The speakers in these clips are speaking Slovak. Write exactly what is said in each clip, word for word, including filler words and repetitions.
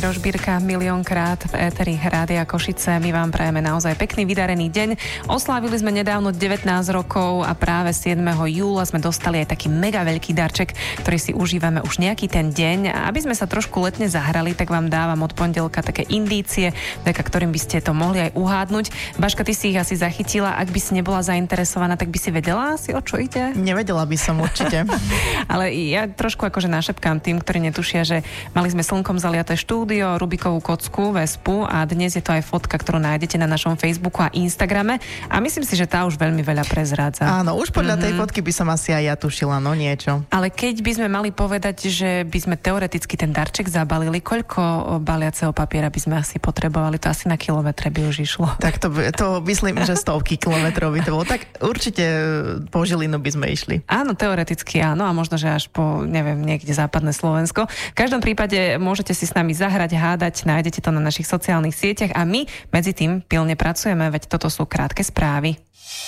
Miroš Birka miliónkrát v éteri Rádia Košice. My vám prajeme naozaj pekný, vydarený deň. Oslávili sme nedávno devätnásť rokov a práve siedmeho júla sme dostali aj taký mega veľký darček, ktorý si užívame už nejaký ten deň. A aby sme sa trošku letne zahrali, tak vám dávam od pondelka také indície, vďaka ktorým by ste to mohli aj uhádnuť. Baška, ty si ich asi zachytila. Ak by si nebola zainteresovaná, tak by si vedela asi, o čo ide? Nevedela by som určite. Ale ja trošku akože našepkám tým, ktorí netušia, že mali sme slnkom zaliaté štúdio, Rubikovú kocku, Vespu a dnes je to aj fotka, ktorú nájdete na našom Facebooku a Instagrame a myslím si, že tá už veľmi veľa prezrádza. Áno, už podľa mm-hmm. tej fotky by som asi aj ja tušila, no niečo. Ale keď by sme mali povedať, že by sme teoreticky ten darček zabalili, koľko baliaceho papiera by sme asi potrebovali? To asi na kilometre by už išlo. Tak to, to myslím, že stovky kilometrov by to bolo. Tak určite po Žilinu by sme išli. Áno, teoreticky áno a možno, že až po, neviem, niekde západné Slovensko. V každom prípade môžete si s nami zahrať, hádať, nájdete to na našich sociálnych sieťach a my medzi tým pilne pracujeme, veď toto sú krátke správy.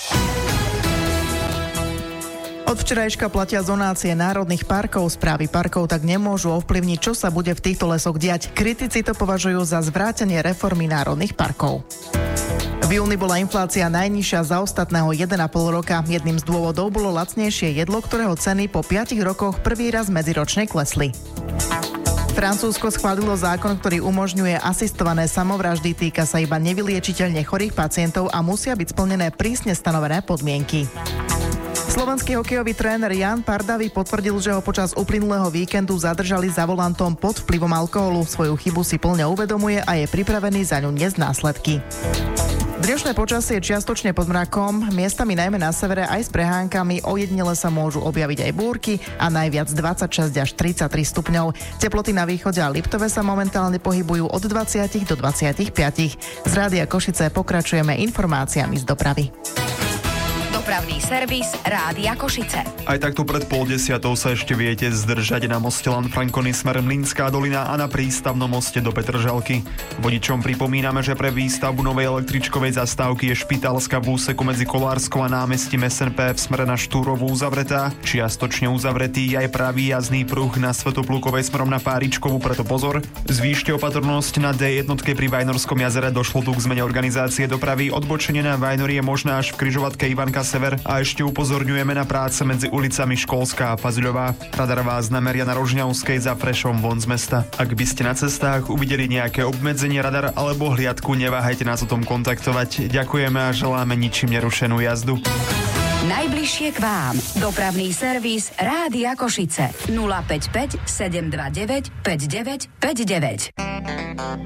Od včerajška platia zonácie národných parkov. Správy parkov tak nemôžu ovplyvniť, čo sa bude v týchto lesoch diať. Kritici to považujú za zvrátenie reformy národných parkov. V júni bola inflácia najnižšia za ostatného jeden a pol roka. Jedným z dôvodov bolo lacnejšie jedlo, ktorého ceny po piatich rokoch prvý raz medziročne klesli. Francúzsko schválilo zákon, ktorý umožňuje asistované samovraždy. Týka sa iba nevyliečiteľne chorých pacientov a musia byť splnené prísne stanovené podmienky. Slovenský hokejový tréner Jan Pardavý potvrdil, že ho počas uplynulého víkendu zadržali za volantom pod vplyvom alkoholu. Svoju chybu si plne uvedomuje a je pripravený za ňu niesť následky. Dnešné počasie je čiastočne pod mrakom, miestami najmä na severe aj s prehánkami, ojedinele sa môžu objaviť aj búrky a najviac dvadsaťšesť až tridsaťtri stupňov. Teploty na východe a Liptove sa momentálne pohybujú od dvadsať do dvadsaťpäť. Z Rádia Košice pokračujeme informáciami z dopravy. Dopravný servis Rádia Košice. Aj takto pred pol desiatou sa ešte viete zdržať na moste Lanfranconi smer Mlynská dolina a na prístavnom moste do Petržalky. Vodičom pripomíname, že pre výstavbu novej električkovej zastávky je Špitálska v úseku medzi Kolárskou a námestím es en pé v smere na Štúrovú uzavretá. Čiastočne uzavretý aj pravý jazdný pruh na Svätoplukovej smerom na Páričkovú, preto pozor. Zvýšte opatrnosť na dé jedna pri Vajnorskom jazere, došlo tu k zmene organizácie dopravy. Odbočenie na Vajnory je možné až v križovatke Ivanka Sever a ešte upozorňujeme na práce medzi ulicami Školská a Fazuľová. Radar vás nameria na Rožňavskej za Prešom von z mesta. Ak by ste na cestách uvideli nejaké obmedzenie radar alebo hliadku, neváhajte nás o tom kontaktovať. Ďakujeme a želáme ničím nerušenú jazdu. Najbližšie k vám. Dopravný servis Rádia Košice. nula päť päť sedem dva deväť päť deväť päť deväť.